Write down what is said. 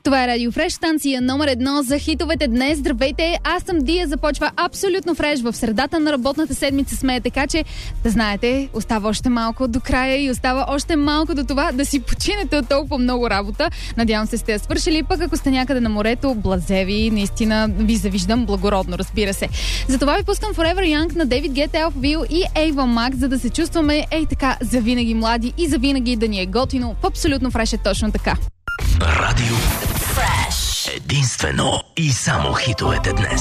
Това е Радио Фреш, станция номер 1 за хитовете днес. Здравейте, аз съм Дия, започва абсолютно фреш в средата на работната седмица сме, така че да знаете, остава още малко до края и остава още малко до това да си починете от толкова много работа. Надявам се сте я свършили, пък ако сте някъде на морето, блазеви, наистина ви завиждам благородно, разбира се. Затова ви пускам Forever Young на David Guetta, Elfville и Ava Max, за да се чувстваме така завинаги млади и завинаги да ни е готино. В абсолютно фреш е точно така. Радио Фреш. Единствено и само хитовете днес.